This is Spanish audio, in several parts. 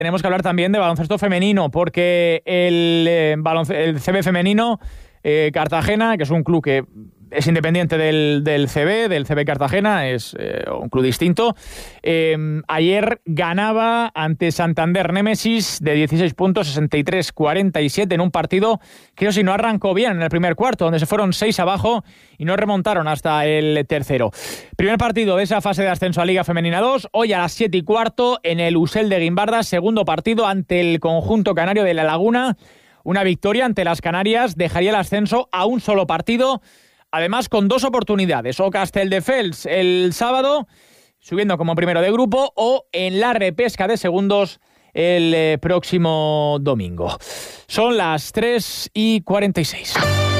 tenemos que hablar también de baloncesto femenino, porque el CB femenino, Cartagena, que es un club que es independiente del CB Cartagena, es un club distinto. Ayer ganaba ante Santander Némesis de 16 puntos, 63-47, en un partido que no sé si no arrancó bien en el primer cuarto, donde se fueron 6 abajo y no remontaron hasta el tercero. Primer partido de esa fase de ascenso a Liga Femenina 2, hoy a las 7:15 en el Usell de Guimbarda, segundo partido ante el conjunto canario de La Laguna. Una victoria ante las Canarias dejaría el ascenso a un solo partido, además con 2 oportunidades, o Castelldefels el sábado, subiendo como primero de grupo, o en la repesca de segundos el próximo domingo. Son las 3:46.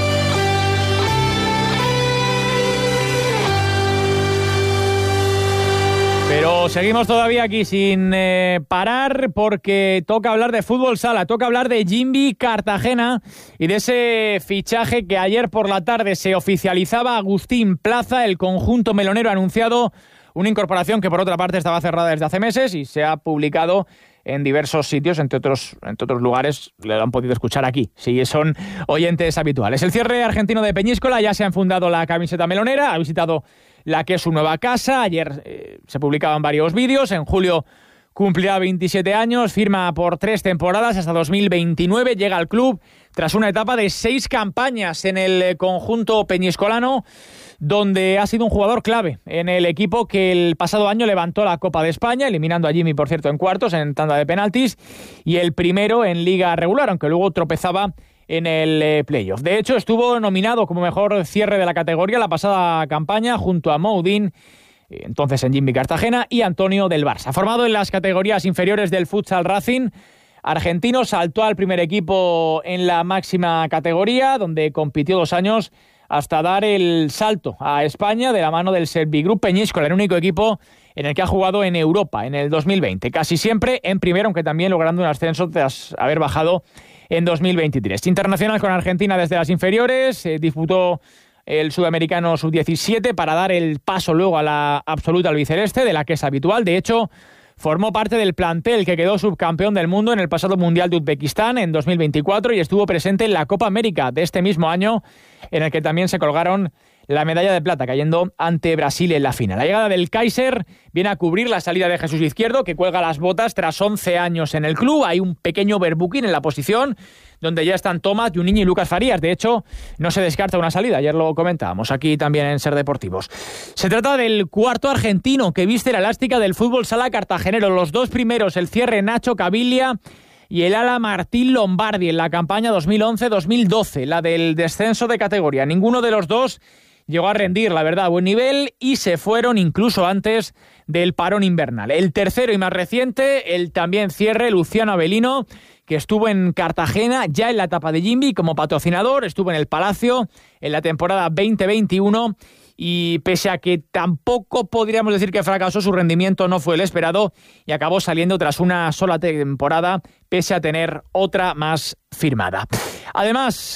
Pero seguimos todavía aquí sin parar, porque toca hablar de fútbol sala, toca hablar de Jimby Cartagena y de ese fichaje que ayer por la tarde se oficializaba. Agustín Plaza, el conjunto melonero, ha anunciado una incorporación que por otra parte estaba cerrada desde hace meses y se ha publicado en diversos sitios, entre otros lugares, lo han podido escuchar aquí, si son oyentes habituales. El cierre argentino de Peñíscola, ya se ha enfundado la camiseta melonera, ha visitado la que es su nueva casa. Ayer se publicaban varios vídeos. En julio cumplirá 27 años, firma por 3 temporadas hasta 2029, llega al club tras una etapa de 6 campañas en el conjunto peñiscolano, donde ha sido un jugador clave en el equipo que el pasado año levantó la Copa de España, eliminando a Jimmy, por cierto, en cuartos, en tanda de penaltis, y el primero en liga regular, aunque luego tropezaba en el playoff. De hecho, estuvo nominado como mejor cierre de la categoría la pasada campaña junto a Moudin, entonces en Jimby Cartagena, y Antonio del Barça. Formado en las categorías inferiores del Futsal Racing argentino, saltó al primer equipo en la máxima categoría, donde compitió 2 años hasta dar el salto a España de la mano del Servigroup Peñíscola, el único equipo en el que ha jugado en Europa en el 2020, casi siempre en primero, aunque también logrando un ascenso tras haber bajado en 2023. Internacional con Argentina desde las inferiores, disputó el sudamericano sub-17 para dar el paso luego a la absoluta albiceleste, de la que es habitual. De hecho, formó parte del plantel que quedó subcampeón del mundo en el pasado Mundial de Uzbekistán en 2024 y estuvo presente en la Copa América de este mismo año, en el que también se colgaron la medalla de plata, cayendo ante Brasil en la final. La llegada del Kaiser viene a cubrir la salida de Jesús Izquierdo, que cuelga las botas tras 11 años en el club. Hay un pequeño overbooking en la posición, donde ya están Tomás, Juninho y Lucas Farías. De hecho, no se descarta una salida. Ayer lo comentábamos aquí también en Ser Deportivos. Se trata del cuarto argentino que viste la elástica del fútbol sala cartagenero. Los 2 primeros, el cierre Nacho Caviglia y el ala Martín Lombardi en la campaña 2011-2012, la del descenso de categoría. Ninguno de los dos llegó a rendir, la verdad, a buen nivel, y se fueron incluso antes del parón invernal. El tercero y más reciente, el también cierre, Luciano Avelino, que estuvo en Cartagena ya en la etapa de Jimby como patrocinador, estuvo en el Palacio en la temporada 2021 y pese a que tampoco podríamos decir que fracasó, su rendimiento no fue el esperado y acabó saliendo tras una sola temporada, pese a tener otra más firmada. Además,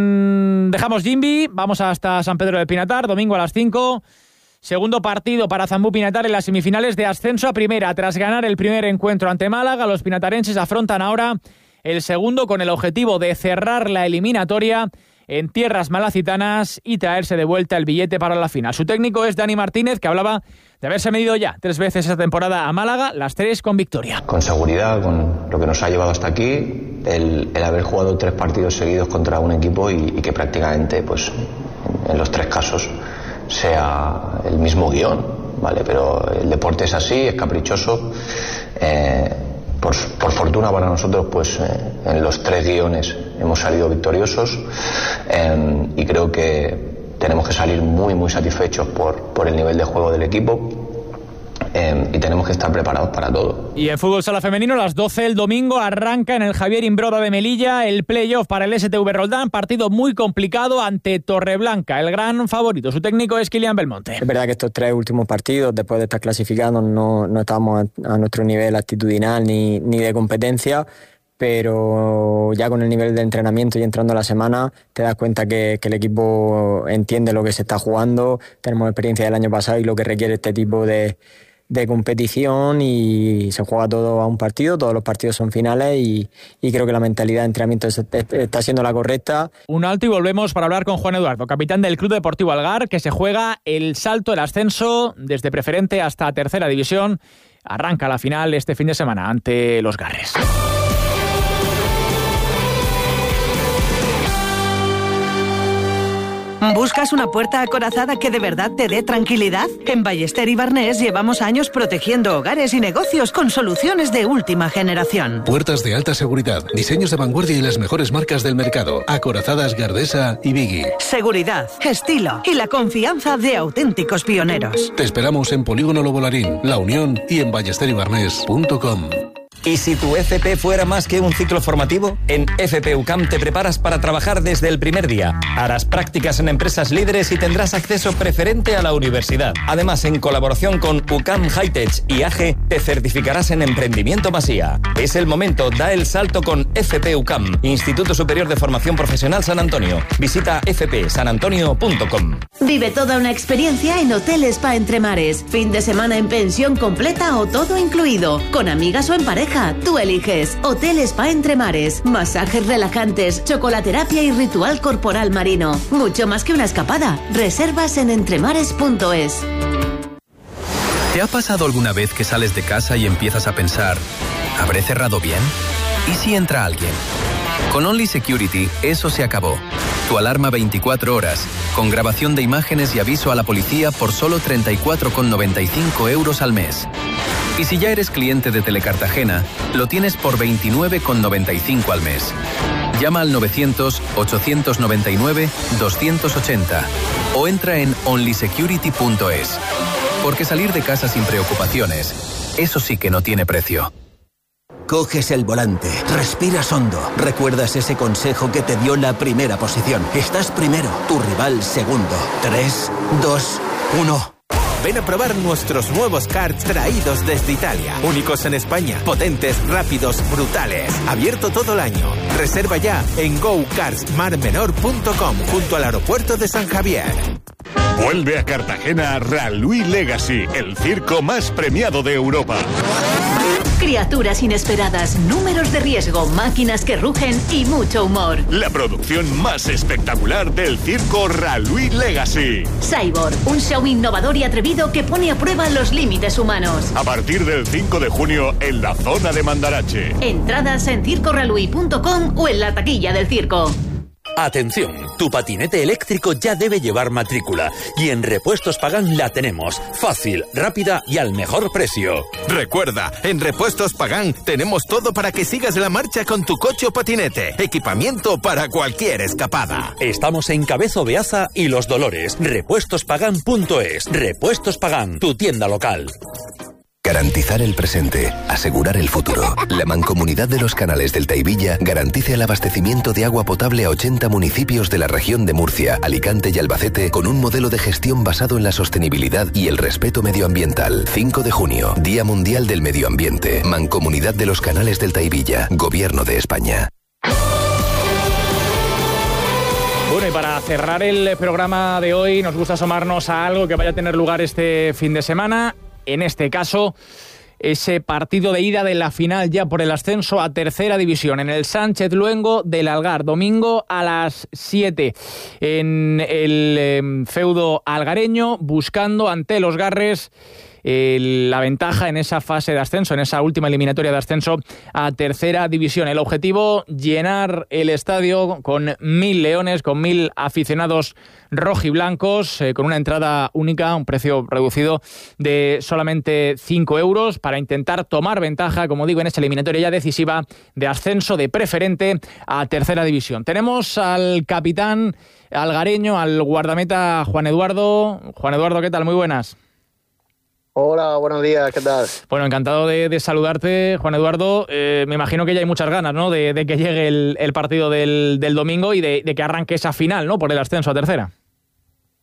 dejamos Jimby, vamos hasta San Pedro del Pinatar, domingo a las 5. Segundo partido para Zambú Pinatar en las semifinales de ascenso a primera. Tras ganar el primer encuentro ante Málaga, los pinatarenses afrontan ahora el segundo con el objetivo de cerrar la eliminatoria en tierras malacitanas y traerse de vuelta el billete para la final. Su técnico es Dani Martínez, que hablaba de haberse medido ya 3 veces esta temporada a Málaga, las 3 con victoria. Con seguridad, con lo que nos ha llevado hasta aquí, el haber jugado 3 partidos seguidos contra un equipo y que prácticamente, pues, en los 3 casos sea el mismo guión, ¿vale? Pero el deporte es así, es caprichoso. Por fortuna para nosotros, pues en los 3 guiones hemos salido victoriosos y creo que tenemos que salir muy muy satisfechos por el nivel de juego del equipo y tenemos que estar preparados para todo. Y en fútbol sala femenino, a las 12 el domingo arranca en el Javier Imbroda de Melilla el playoff para el STV Roldán, partido muy complicado ante Torreblanca, el gran favorito. Su técnico es Kylian Belmonte. Es verdad que estos 3 últimos partidos, después de estar clasificados, no estamos a nuestro nivel actitudinal ni de competencia, pero ya con el nivel de entrenamiento y entrando a la semana te das cuenta que el equipo entiende lo que se está jugando. Tenemos experiencia del año pasado y lo que requiere este tipo de competición y se juega todo a un partido, todos los partidos son finales y creo que la mentalidad de entrenamiento está siendo la correcta. Un alto y volvemos para hablar con Juan Eduardo, capitán del Club Deportivo Algar, que se juega el salto, el ascenso desde preferente hasta tercera división. Arranca la final este fin de semana ante los Garres. ¿Buscas una puerta acorazada que de verdad te dé tranquilidad? En Ballester y Barnés llevamos años protegiendo hogares y negocios con soluciones de última generación. Puertas de alta seguridad, diseños de vanguardia y las mejores marcas del mercado. Acorazadas Gardesa y Biggie. Seguridad, estilo y la confianza de auténticos pioneros. Te esperamos en Polígono Lobolarín, La Unión y en ballesterybarnés.com. ¿Y si tu FP fuera más que un ciclo formativo? En FP UCAM te preparas para trabajar desde el primer día. Harás prácticas en empresas líderes y tendrás acceso preferente a la universidad. Además, en colaboración con UCAM Hightech y AGE, te certificarás en Emprendimiento Masía. Es el momento, da el salto con FP UCAM, Instituto Superior de Formación Profesional San Antonio. Visita fpsanantonio.com. Vive toda una experiencia en Hotel Spa Entre Mares. Fin de semana en pensión completa o todo incluido. Con amigas o en pareja. Tú eliges. Hotel Spa Entre Mares. Masajes relajantes, chocolaterapia y ritual corporal marino. Mucho más que una escapada. Reservas en entremares.es. ¿Te ha pasado alguna vez que sales de casa y empiezas a pensar, ¿habré cerrado bien? ¿Y si entra alguien? Con Only Security eso se acabó. Tu alarma 24 horas, con grabación de imágenes y aviso a la policía por solo 34,95 € al mes. Y si ya eres cliente de Telecartagena, lo tienes por 29,95 al mes. Llama al 900-899-280 o entra en onlysecurity.es. Porque salir de casa sin preocupaciones, eso sí que no tiene precio. Coges el volante, respiras hondo, recuerdas ese consejo que te dio la primera posición. Estás primero, tu rival segundo. 3, 2, 1... Ven a probar nuestros nuevos karts traídos desde Italia. Únicos en España, potentes, rápidos, brutales. Abierto todo el año. Reserva ya en gokartsmarmenor.com junto al aeropuerto de San Javier. Vuelve a Cartagena Ralui Legacy, el circo más premiado de Europa. Criaturas inesperadas, números de riesgo, máquinas que rugen y mucho humor. La producción más espectacular del circo Ralui Legacy. Cyborg, un show innovador y atrevido que pone a prueba los límites humanos. A partir del 5 de junio en la zona de Mandarache. Entradas en circoralui.com o en la taquilla del circo. Atención, tu patinete eléctrico ya debe llevar matrícula y en Repuestos Pagán la tenemos, fácil, rápida y al mejor precio. Recuerda, en Repuestos Pagán tenemos todo para que sigas la marcha con tu coche o patinete, equipamiento para cualquier escapada. Estamos en Cabezo Beaza y Los Dolores, repuestospagan.es. Repuestos Pagán, tu tienda local. Garantizar el presente, asegurar el futuro. La Mancomunidad de los Canales del Taivilla garantiza el abastecimiento de agua potable a 80 municipios de la región de Murcia, Alicante y Albacete con un modelo de gestión basado en la sostenibilidad y el respeto medioambiental. 5 de junio, Día Mundial del Medio Ambiente. Mancomunidad de los Canales del Taivilla, Gobierno de España. Bueno, y para cerrar el programa de hoy nos gusta asomarnos a algo que vaya a tener lugar este fin de semana. En este caso, ese partido de ida de la final ya por el ascenso a tercera división en el Sánchez Luengo del Algar, domingo a las 7 en el feudo algareño, buscando ante los Garres la ventaja en esa fase de ascenso, en esa última eliminatoria de ascenso a tercera división. El objetivo, llenar el estadio con 1.000 leones, con 1.000 aficionados rojiblancos, con una entrada única, un precio reducido de solamente 5 € para intentar tomar ventaja, como digo, en esta eliminatoria ya decisiva de ascenso de preferente a tercera división. Tenemos al capitán algareño, al guardameta Juan Eduardo. Juan Eduardo, ¿qué tal? Muy buenas. Hola, buenos días, ¿qué tal? Bueno, encantado de saludarte, Juan Eduardo. Me imagino que ya hay muchas ganas, ¿no?, de que llegue el partido del domingo y de que arranque esa final, ¿no?, por el ascenso a tercera.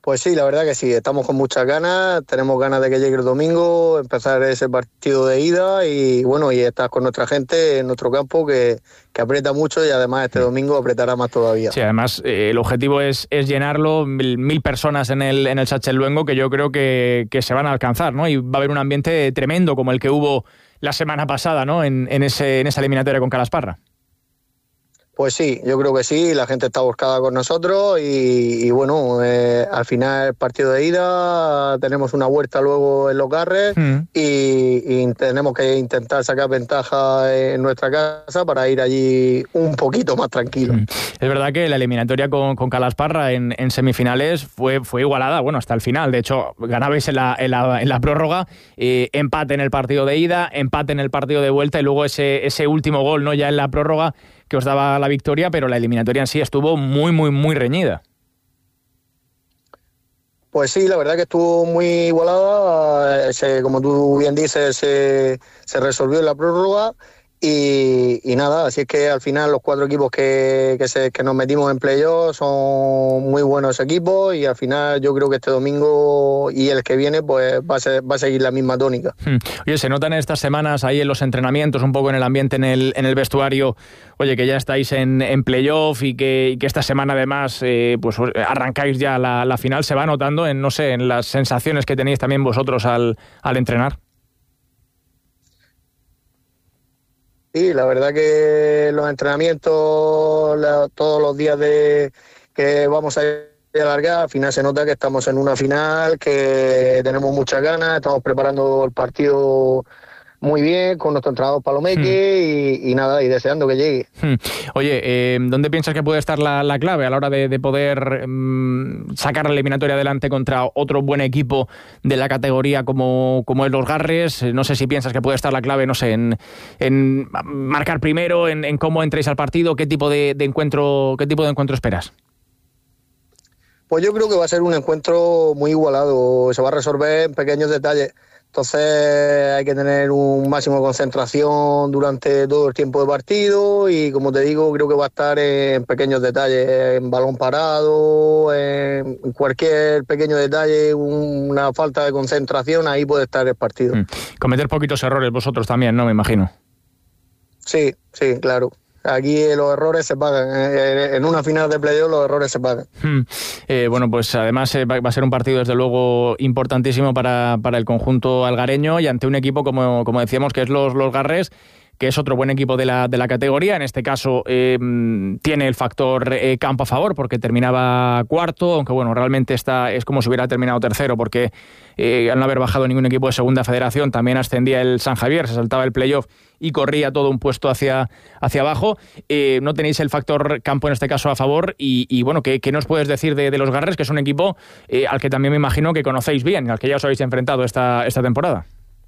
Pues sí, la verdad que sí, estamos con muchas ganas, tenemos ganas de que llegue el domingo, empezar ese partido de ida y bueno, y estar con nuestra gente en nuestro campo que aprieta mucho y además este domingo apretará más todavía. Sí, además el objetivo es llenarlo, 1.000 personas en el Sachet Luengo, que yo creo que se van a alcanzar, ¿no? Y va a haber un ambiente tremendo como el que hubo la semana pasada, ¿no? En esa eliminatoria con Calasparra. Pues sí, yo creo que sí, la gente está volcada con nosotros y bueno, al final el partido de ida tenemos una vuelta luego en los Garres y tenemos que intentar sacar ventaja en nuestra casa para ir allí un poquito más tranquilo. Es verdad que la eliminatoria con Calasparra en semifinales fue igualada, bueno, hasta el final. De hecho, ganabais en la prórroga, empate en el partido de ida, empate en el partido de vuelta y luego ese último gol, ¿no? Ya en la prórroga, que os daba la victoria, pero la eliminatoria en sí estuvo muy, muy, muy reñida. Pues sí, la verdad que estuvo muy igualada, como tú bien dices, se resolvió en la prórroga y nada, así es que al final los 4 equipos que nos metimos en playoff son muy buenos equipos y al final yo creo que este domingo y el que viene pues va a seguir la misma tónica. Oye, se notan estas semanas ahí en los entrenamientos, un poco en el ambiente, en el vestuario, oye, que ya estáis en playoff y que esta semana además pues arrancáis ya la final. ¿Se va notando en las sensaciones que tenéis también vosotros al entrenar? Sí, la verdad que los entrenamientos, todos los días que vamos a alargar, al final se nota que estamos en una final, que tenemos muchas ganas, estamos preparando el partido muy bien con nuestro entrenador Palomeque y nada, y deseando que llegue. Oye, ¿dónde piensas que puede estar la clave a la hora de poder sacar la eliminatoria adelante contra otro buen equipo de la categoría como es los Garres? No sé si piensas que puede estar la clave, no sé, en marcar primero, en cómo entréis al partido, qué tipo de encuentro esperas. Pues yo creo que va a ser un encuentro muy igualado, se va a resolver en pequeños detalles. Entonces hay que tener un máximo de concentración durante todo el tiempo de partido y, como te digo, creo que va a estar en pequeños detalles, en balón parado, en cualquier pequeño detalle, una falta de concentración, ahí puede estar el partido. Cometer poquitos errores vosotros también, ¿no? Me imagino. Sí, claro. Aquí los errores se pagan. En una final de playoff los errores se pagan. Bueno, pues además va a ser un partido desde luego importantísimo para el conjunto algareño y ante un equipo como decíamos que es los Garres, que es otro buen equipo de la categoría. En este caso tiene el factor campo a favor porque terminaba cuarto, aunque bueno, realmente es como si hubiera terminado tercero porque al no haber bajado ningún equipo de segunda federación también ascendía el San Javier, se saltaba el playoff y corría todo un puesto hacia abajo. No tenéis el factor campo en este caso a favor y bueno, ¿qué nos puedes decir de los Garres, que es un equipo al que también me imagino que conocéis bien, al que ya os habéis enfrentado esta temporada?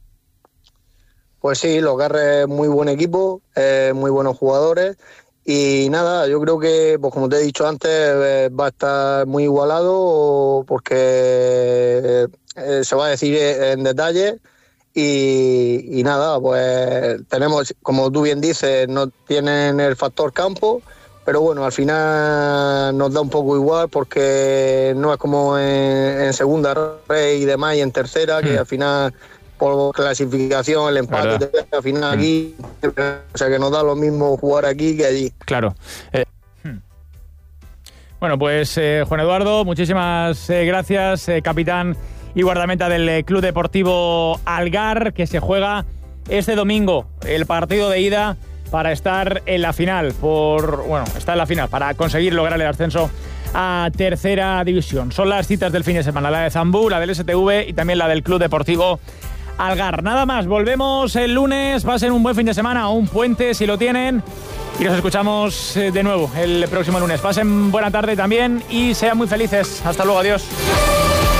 Pues sí, los Garres muy buen equipo, muy buenos jugadores y nada, yo creo que, pues como te he dicho antes, va a estar muy igualado porque se va a decir en detalle y nada, pues tenemos, como tú bien dices, no tienen el factor campo, pero bueno, al final nos da un poco igual porque no es como en segunda red y demás y en tercera, que al final por clasificación, el empate, al final aquí, o sea que nos da lo mismo jugar aquí que allí. Claro. Bueno, pues Juan Eduardo, muchísimas gracias, capitán y guardameta del Club Deportivo Algar, que se juega este domingo el partido de ida para estar en la final, para conseguir lograr el ascenso a tercera división. Son las citas del fin de semana, la de Zambú, la del STV y también la del Club Deportivo Algar. Nada más, volvemos el lunes, pasen un buen fin de semana, un puente si lo tienen, y nos escuchamos de nuevo el próximo lunes. Pasen buena tarde también y sean muy felices. Hasta luego, adiós.